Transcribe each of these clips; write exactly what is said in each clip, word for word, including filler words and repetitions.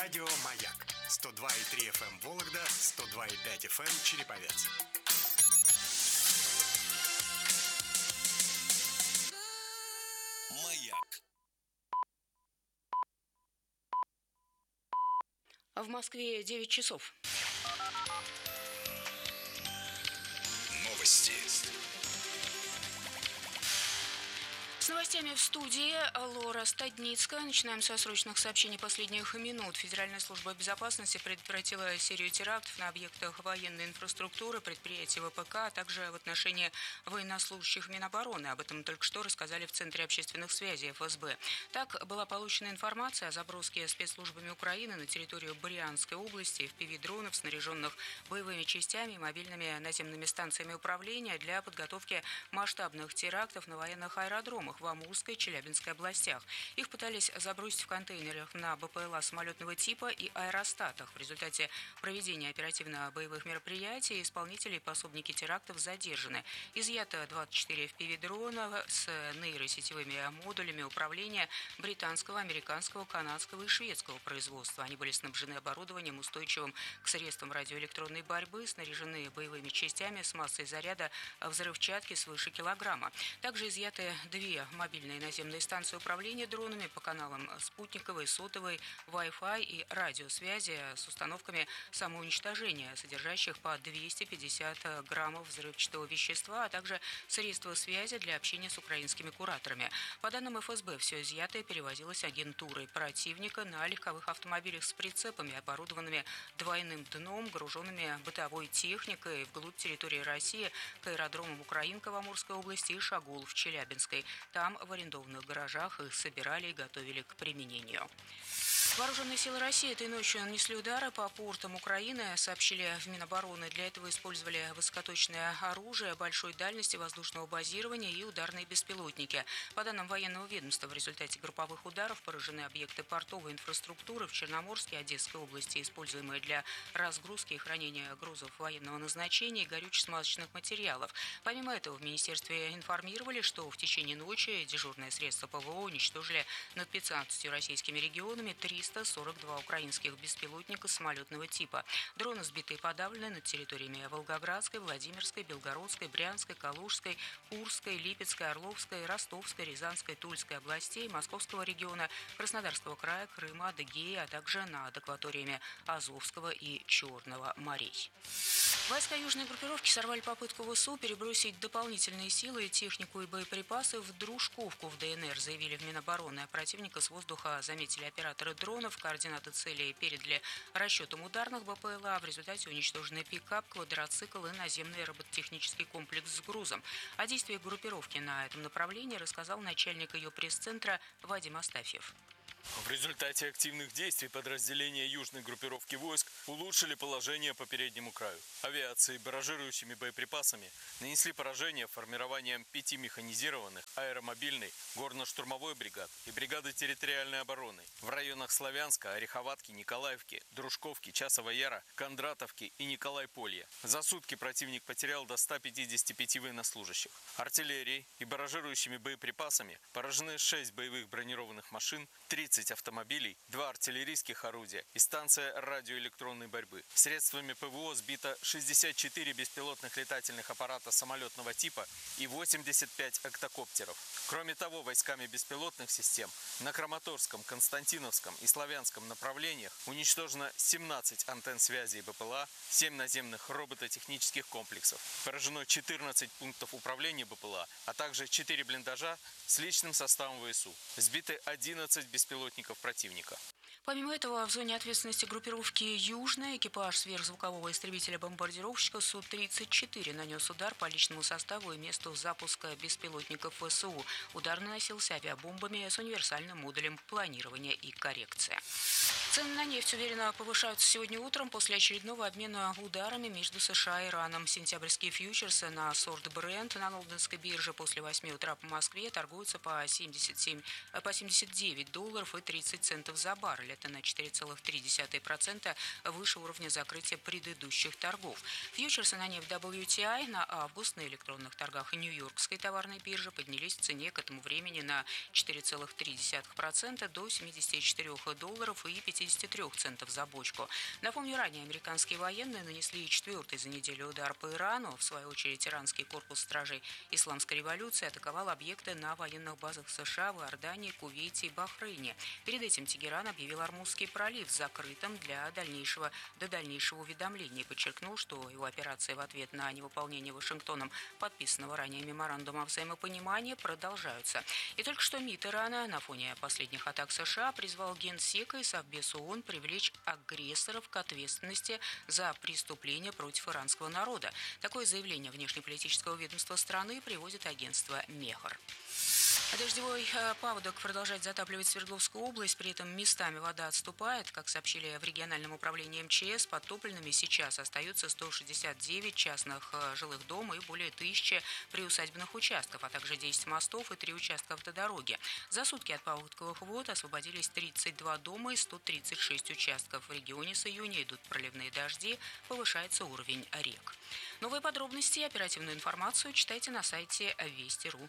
Радио «Маяк» сто два и три эф эм Вологда, сто два и пять эф эм Череповец. «Маяк». В Москве девять часов. Новости. С новостями в студии Лора Стадницкая. Начинаем со срочных сообщений последних минут. Федеральная служба безопасности предотвратила серию терактов на объектах военной инфраструктуры, предприятий вэ пэ ка, а также в отношении военнослужащих Минобороны. Об этом только что рассказали в Центре общественных связей эф эс бэ. Так, была получена информация о заброске спецслужбами Украины на территорию Брянской области эф пи ви-дронов, снаряженных боевыми частями и мобильными наземными станциями управления для подготовки масштабных терактов на военных аэродромах в Амурской и Челябинской областях. Их пытались забросить в контейнерах на бэ пэ эл а самолетного типа и аэростатах. В результате проведения оперативно-боевых мероприятий исполнители и пособники терактов задержаны. Изъято двадцать четыре эф пи ви-дрона с нейросетевыми модулями управления британского, американского, канадского и шведского производства. Они были снабжены оборудованием, устойчивым к средствам радиоэлектронной борьбы, снаряжены боевыми частями с массой заряда взрывчатки свыше килограмма. Также изъяты две мобильные наземные станции управления дронами по каналам спутниковой, сотовой, Wi-Fi и радиосвязи с установками самоуничтожения, содержащих по двести пятьдесят граммов взрывчатого вещества, а также средства связи для общения с украинскими кураторами. По данным эф эс бэ, все изъятое перевозилось агентурой противника на легковых автомобилях с прицепами, оборудованными двойным дном, груженными бытовой техникой вглубь территории России к аэродромам Украинка в Амурской области и Шагул в Челябинской. Там в арендованных гаражах их собирали и готовили к применению. Вооруженные силы России этой ночью нанесли удары по портам Украины, сообщили в Минобороны. Для этого использовали высокоточное оружие большой дальности воздушного базирования и ударные беспилотники. По данным военного ведомства, в результате групповых ударов поражены объекты портовой инфраструктуры в Черноморске и Одесской области, используемые для разгрузки и хранения грузов военного назначения и горюче-смазочных материалов. Помимо этого, в министерстве информировали, что в течение ночи дежурные средства пэ вэ о уничтожили над пятнадцатью российскими регионами триста сорок два украинских беспилотника самолетного типа. Дроны сбиты и подавлены над территориями Волгоградской, Владимирской, Белгородской, Брянской, Калужской, Курской, Липецкой, Орловской, Ростовской, Рязанской, Тульской областей, Московского региона, Краснодарского края, Крыма, Адыгеи, а также над акваториями Азовского и Черного морей. Войска южной группировки сорвали попытку вэ эс у перебросить дополнительные силы, технику и боеприпасы в Дружковку в дэ эн эр, заявили в Минобороны. Противника с воздуха заметили операторы дронов, координаты целей передали расчетам ударных бэ пэ эл а. В результате уничтожены пикап, квадроцикл и наземный робототехнический комплекс с грузом. О действиях группировки на этом направлении рассказал начальник ее пресс-центра Вадим Астафьев. В результате активных действий подразделения южной группировки войск улучшили положение по переднему краю. Авиацией, барражирующими боеприпасами нанесли поражение формированием пяти механизированных, аэромобильной, горно-штурмовой бригад и бригады территориальной обороны в районах Славянска, Ореховатки, Николаевки, Дружковки, Часова Яра, Кондратовки и Николай-Полье. За сутки противник потерял до ста пятидесяти пяти военнослужащих. Артиллерией и барражирующими боеприпасами поражены шесть боевых бронированных машин, тридцать автомобилей, два артиллерийских орудия и станция радиоэлектронной борьбы. Средствами пэ вэ о сбито шестьдесят четыре беспилотных летательных аппарата самолетного типа и восемьдесят пять октокоптеров. Кроме того, войсками беспилотных систем на Краматорском, Константиновском и Славянском направлениях уничтожено семнадцать антенн связи и бэ пэ эл а, семь наземных робототехнических комплексов. Поражено четырнадцать пунктов управления бэ пэ эл а, а также четыре блиндажа с личным составом вэ эс у. Сбиты одиннадцать беспилотников противника. Помимо этого, в зоне ответственности группировки «Южная» экипаж сверхзвукового истребителя-бомбардировщика Су тридцать четыре нанес удар по личному составу и месту запуска беспилотников вэ эс у. Удар наносился авиабомбами с универсальным модулем планирования и коррекции. Цены на нефть уверенно повышаются сегодня утром после очередного обмена ударами между США и Ираном. Сентябрьские фьючерсы на сорт Brent на лондонской бирже после восьми утра по Москве торгуются по семьдесят семь, по семьдесят девять долларов долларов и тридцать центов за баррель. Это на четыре целых три десятых процента выше уровня закрытия предыдущих торгов. Фьючерсы на нефть дабл ю ти ай на август на электронных торгах Нью-Йоркской товарной биржи поднялись в цене к этому времени на четыре целых три десятых процента до семидесяти четырёх долларов и пятидесяти трёх центов за бочку. Напомню, ранее американские военные нанесли четвертый за неделю удар по Ирану. В свою очередь, иранский корпус стражей исламской революции атаковал объекты на военных базах США в Иордании, Кувейте и Бахрейне. Перед этим Тегеран объявил Ормузский пролив закрытым для дальнейшего, до дальнейшего уведомления и подчеркнул, что его операции в ответ на невыполнение Вашингтоном подписанного ранее меморандума о взаимопонимании продолжаются. И только что МИД Ирана на фоне последних атак США призвал Генсека и Совбез ООН привлечь агрессоров к ответственности за преступления против иранского народа. Такое заявление внешнеполитического ведомства страны приводит агентство «Мехр». Дождевой паводок продолжает затапливать Свердловскую область, при этом местами вода отступает. Как сообщили в региональном управлении эм че эс, подтопленными сейчас остаются сто шестьдесят девять частных жилых дом и более тысячи приусадебных участков, а также десять мостов и три участка автодороги. За сутки от паводковых вод освободились тридцать два дома и сто тридцать шесть участков. В регионе с июня идут проливные дожди, повышается уровень рек. Новые подробности и оперативную информацию читайте на сайте вести точка ру.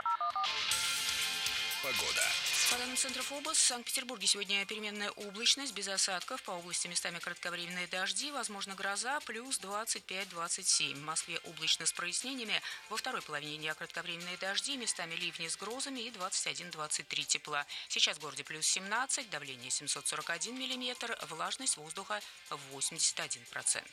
Погода. По данным Центра ФОБОС, в Санкт-Петербурге сегодня переменная облачность, без осадков, по области местами кратковременные дожди, возможно гроза, плюс двадцать пять - двадцать семь. В Москве облачно с прояснениями, во второй половине дня кратковременные дожди, местами ливни с грозами и двадцать один - двадцать три тепла. Сейчас в городе плюс семнадцать, давление семьсот сорок один миллиметр, влажность воздуха восемьдесят один процент.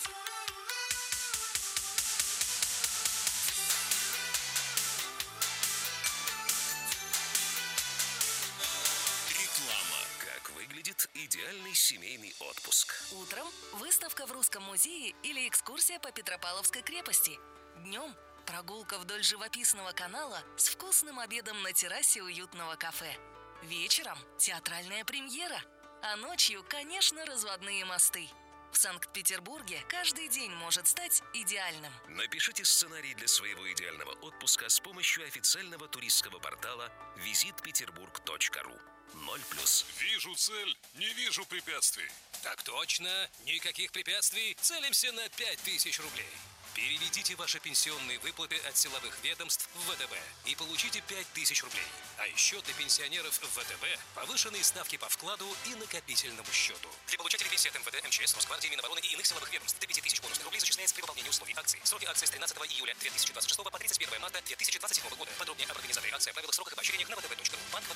Выглядит идеальный семейный отпуск. Утром выставка в Русском музее или экскурсия по Петропавловской крепости. Днем прогулка вдоль живописного канала с вкусным обедом на террасе уютного кафе. Вечером театральная премьера. А ночью, конечно, разводные мосты. В Санкт-Петербурге каждый день может стать идеальным. Напишите сценарий для своего идеального отпуска с помощью официального туристского портала визит петербург точка ру. Ноль плюс. Вижу цель, не вижу препятствий. Так точно, никаких препятствий, целимся на пять тысяч рублей. Переведите ваши пенсионные выплаты от силовых ведомств в вэ тэ бэ и получите пять тысяч рублей. А еще для пенсионеров в вэ тэ бэ повышенные ставки по вкладу и накопительному счету. Для получателей пенсии от эм вэ дэ, эм че эс, Росгвардии, Минобороны и иных силовых ведомств до пяти тысяч бонусных рублей зачисляется при выполнении условий акций. Сроки акции с тринадцатого июля две тысячи двадцать шестого по тридцать первое марта две тысячи двадцать седьмого года. Подробнее об организации акции, о правилах, сроках и поощрениях на вэ тэ бэ точка ру. Банк